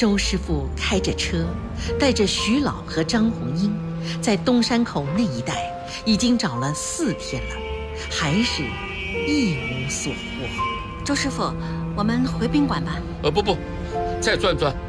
周师傅开着车，带着徐老和张红英，在东山口那一带已经找了4天了，还是一无所获。 周师傅，我们回宾馆吧。 不，再转转